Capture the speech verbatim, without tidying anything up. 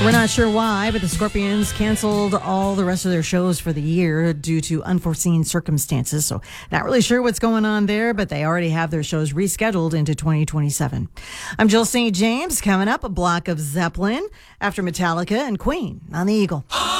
We're not sure why, but the Scorpions canceled all the rest of their shows for the year due to unforeseen circumstances. So not really sure what's going on there, but they already have their shows rescheduled into twenty twenty-seven. I'm Jill Saint James. Coming up, a block of Zeppelin after Metallica and Queen on the Eagle.